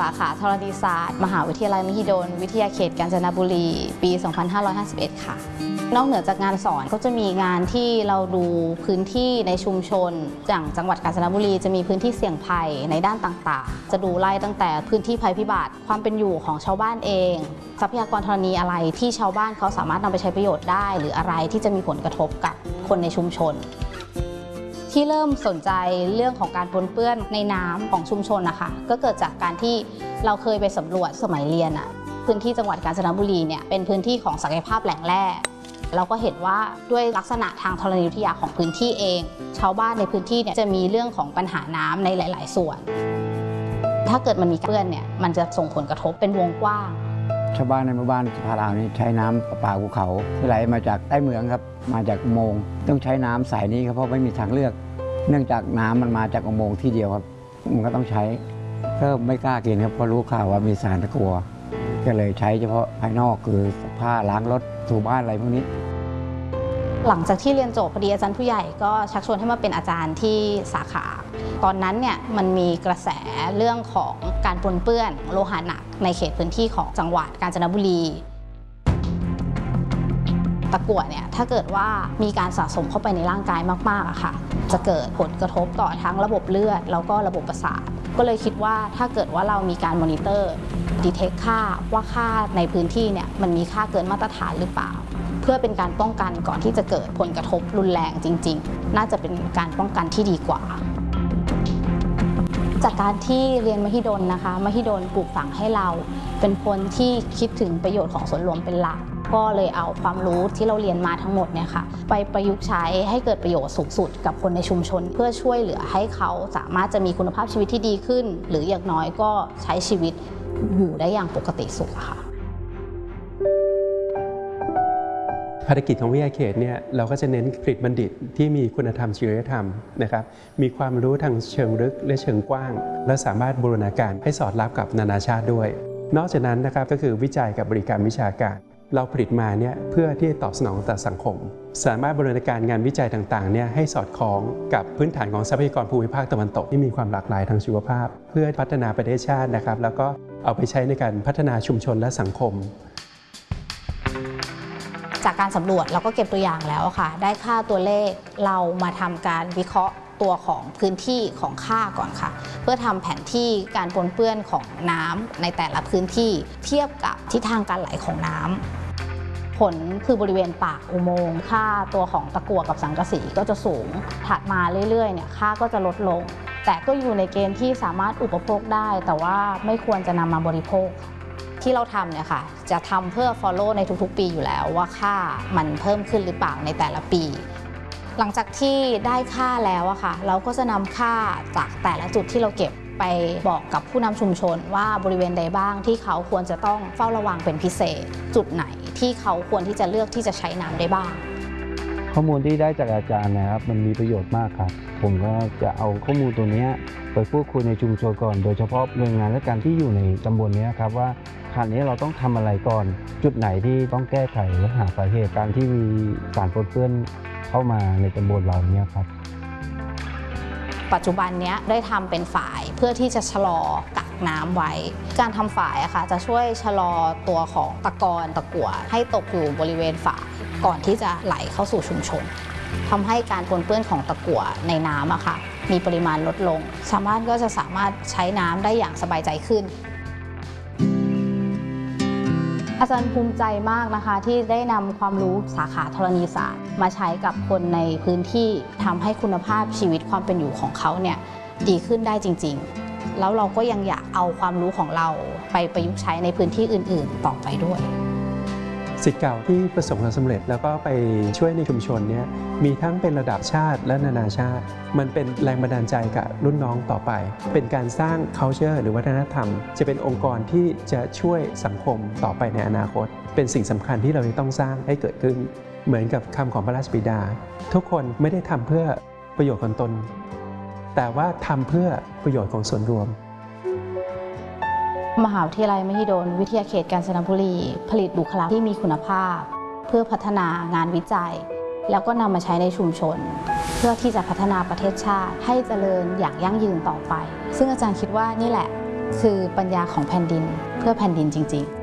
ขาธรณีศาสตร์มหาวิทยาลัยมหิดลวิทยาเขตกาญจนบุรีปี 2551 ค่ะนอกเหนือจากงานสอนก็จะมีงานที่เราดูพื้นที่ในชุมชนอย่างจังหวัดกาญจนบุรีจะมีพื้นที่เสี่ยงภัยในด้านต่างๆจะดูไล่ตั้งแต่พื้นที่ภัยพิบัติความเป็นอยู่ของชาวบ้านเองทรัพยากรธรณีอะไรที่ชาวบ้านเขาสามารถนำไปใช้ประโยชน์ได้หรืออะไรที่จะมีผลกระทบกับคนในชุมชนที่เริ่มสนใจเรื่องของการปนเปื้อนในน้ำของชุมชนนะคะก็เกิดจากการที่เราเคยไปสำรวจสมัยเรียนพื้นที่จังหวัดกาญจนบุรีเนี่ยเป็นพื้นที่ของศักยภาพแหล่งแร่เราก็เห็นว่าด้วยลักษณะทางธรณีวิทยาของพื้นที่เองชาวบ้านในพื้นที่เนี่ยจะมีเรื่องของปัญหาน้ำในหลายๆส่วนถ้าเกิดมันมีเปื้อนเนี่ยมันจะส่งผลกระทบเป็นวงกว้างชาวบ้านในหมู่บ้านพาราวนี้ใช้น้ำประปาภูเขาที่ไหลมาจากใต้เมืองครับมาจากอุโมงค์ต้องใช้น้ำสายนี้ครับเพราะไม่มีทางเลือกเนื่องจากน้ำมันมาจากอุโมงค์ที่เดียวครับมันก็ต้องใช้ก็ไม่กล้ากินครับเพราะรู้ข่าวว่ามีสารตะกั่วก็เลยใช้เฉพาะภายนอกคือผ้าล้างรถถูบ้านอะไรพวกนี้หลังจากที่เรียนจบพอดีอาจารย์ผู้ใหญ่ก็ชักชวนให้มาเป็นอาจารย์ที่สาขาตอนนั้นเนี่ยมันมีกระแสเรื่องของการปนเปื้อนโลหะหนักในเขตพื้นที่ของจังหวัดกาญจนบุรีตะกั่วเนี่ยถ้าเกิดว่ามีการสะสมเข้าไปในร่างกายมากๆอะค่ะจะเกิดผลกระทบต่อทั้งระบบเลือดแล้วก็ระบบประสาทก็เลยคิดว่าถ้าเกิดว่าเรามีการมอนิเตอร์ดีเทคค่าว่าค่าในพื้นที่เนี่ยมันมีค่าเกินมาตรฐานหรือเปล่าเพื่อเป็นการป้องกันก่อนที่จะเกิดผลกระทบรุนแรงจริงๆน่าจะเป็นการป้องกันที่ดีกว่าจากการที่เรียนมหิดลนะคะมหิดลปลูกฝังให้เราเป็นคนที่คิดถึงประโยชน์ของส่วนรวมเป็นหลักก็เลยเอาความรู้ที่เราเรียนมาทั้งหมดเนี่ยค่ะไปประยุกต์ใช้ให้เกิดประโยชน์สูงสุดกับคนในชุมชนเพื่อช่วยเหลือให้เขาสามารถจะมีคุณภาพชีวิตที่ดีขึ้นหรืออย่างน้อยก็ใช้ชีวิตอยู่ได้อย่างปกติสุขค่ะภารกิจของวิทยาเขตเนี่ยเราก็จะเน้นผลิตบัณฑิตที่มีคุณธรรมจริยธรรมนะครับมีความรู้ทางเชิงลึกและเชิงกว้างและสามารถบูรณาการให้สอดรับกับนานาชาติด้วยนอกจากนั้นนะครับก็คือวิจัยกับบริการวิชาการเราผลิตมาเนี่ยเพื่อที่จะตอบสนองต่อสังคมสามารถบูรณาการงานวิจัยต่างๆเนี่ยให้สอดคล้องกับพื้นฐานของทรัพยากรภูมิภาคตะวันตกที่มีความหลากหลายทางชีวภาพเพื่อพัฒนาประเทศชาตินะครับแล้วก็เอาไปใช้ในการพัฒนาชุมชนและสังคมจากการสำรวจเราก็เก็บตัวอย่างแล้วค่ะได้ค่าตัวเลขเรามาทำการวิเคราะห์ตัวของพื้นที่ของค่าก่อนค่ะเพื่อทำแผนที่การปนเปื้อนของน้ำในแต่ละพื้นที่เทียบกับทิศทางการไหลของน้ำผลคือบริเวณปากอุโมงค์ค่าตัวของตะกั่วกับสังกะสีก็จะสูงถัดมาเรื่อยๆเนี่ยค่าก็จะลดลงแต่ก็อยู่ในเกณฑ์ที่สามารถอุปโภคได้แต่ว่าไม่ควรจะนำมาบริโภคที่เราทำเนี่ยค่ะจะทำเพื่อ follow ในทุกๆปีอยู่แล้วว่าค่ามันเพิ่มขึ้นหรือเปล่าในแต่ละปีหลังจากที่ได้ค่าแล้วอะค่ะเราก็จะนำค่าจากแต่ละจุดที่เราเก็บไปบอกกับผู้นำชุมชนว่าบริเวณใดบ้างที่เขาควรจะต้องเฝ้าระวังเป็นพิเศษจุดไหนที่เขาควรที่จะเลือกที่จะใช้น้ำได้บ้างข้อมูลที่ได้จากอาจารย์นะครับมันมีประโยชน์มากครับผมก็จะเอาข้อมูลตัวนี้ไปพูดคุยในชุมชนก่อนโดยเฉพาะหน่วยงานและการที่อยู่ในตำบลนี้ครับว่าขณะนี้เราต้องทำอะไรก่อนจุดไหนที่ต้องแก้ไขและหาสาเหตุการที่มีสารปนเปื้อนเข้ามาในตำบลเราเนี่ยครับปัจจุบันนี้ได้ทำเป็นฝายเพื่อที่จะชะลอกักน้ำไว้การทำฝายอะค่ะจะช่วยชะลอตัวของตะกอนตะกั่วให้ตกอยู่บริเวณฝายก่อนที่จะไหลเข้าสู่ชุมชนทำให้การปนเปื้อนของตะกั่วในน้ำอะค่ะมีปริมาณลดลงชาวบ้านก็จะสามารถใช้น้ำได้อย่างสบายใจขึ้นอาจารย์ภูมิใจมากนะคะที่ได้นำความรู้สาขาธรณีศาสตร์มาใช้กับคนในพื้นที่ทำให้คุณภาพชีวิตความเป็นอยู่ของเขาเนี่ยดีขึ้นได้จริงๆแล้วเราก็ยังอยากเอาความรู้ของเราไปประยุกต์ใช้ในพื้นที่อื่นๆต่อไปด้วยศิษย์เก่าที่ประสบความสำเร็จแล้วก็ไปช่วยในชุมชนเนี่ยมีทั้งเป็นระดับชาติและนานาชาติมันเป็นแรงบันดาลใจกับรุ่นน้องต่อไปเป็นการสร้าง culture หรือวัฒนธรรมจะเป็นองค์กรที่จะช่วยสังคมต่อไปในอนาคตเป็นสิ่งสำคัญที่เราต้องสร้างให้เกิดขึ้นเหมือนกับคำของพระราชบิดาทุกคนไม่ได้ทำเพื่อประโยชน์ของตนแต่ว่าทำเพื่อประโยชน์ของส่วนรวมมหาวิทยาลัยมหิดลวิทยาเขตกาญจนบุรีผลิตบุคลากรที่มีคุณภาพเพื่อพัฒนางานวิจัยแล้วก็นำมาใช้ในชุมชนเพื่อที่จะพัฒนาประเทศชาติให้เจริญอย่างยั่งยืนต่อไปซึ่งอาจารย์คิดว่านี่แหละคือปัญญาของแผ่นดินเพื่อแผ่นดินจริงๆ